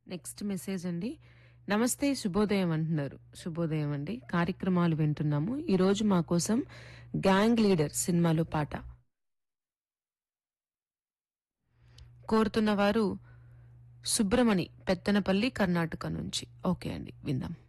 Next message అండి. నమస్తే శుభోదయం అంటున్నారు. శుభోదయం అండి. కార్యక్రమాలు వింటున్నాము. ఈ రోజు మా కోసం గ్యాంగ్ లీడర్ సినిమాలో పాట కోరుతున్న వారు సుబ్రమణి పెత్తనపల్లి కర్ణాటక నుంచి. ఓకే అండి, విందాం.